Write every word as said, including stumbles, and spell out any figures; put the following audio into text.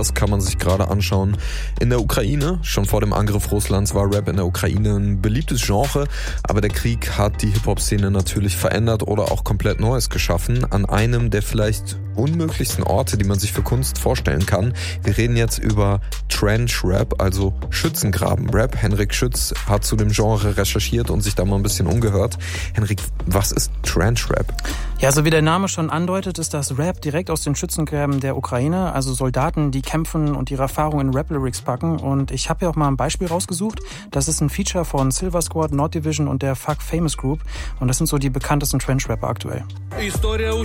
das kann man sich gerade anschauen. In der Ukraine, schon vor dem Angriff Russlands, war Rap in der Ukraine ein beliebtes Genre, aber der Krieg hat die Hip-Hop-Szene natürlich verändert oder auch komplett Neues geschaffen, an einem der vielleicht unmöglichsten Orte, die man sich für Kunst vorstellen kann. Wir reden jetzt über Trench-Rap, also Schützengraben-Rap. Henrik Schütz hat zu dem Genre recherchiert und sich da mal ein bisschen umgehört. Henrik, was ist Trench-Rap? Ja, so wie der Name schon andeutet, ist das Rap direkt aus den Schützengräben der Ukraine, also Soldaten, die kämpfen und ihre Erfahrungen in Rap-Lyrics packen. Und ich habe hier auch mal ein Beispiel rausgesucht. Das ist ein Feature von Silver Squad, Nord Division und der Fuck Famous Group. Und das sind so die bekanntesten Trench-Rapper aktuell.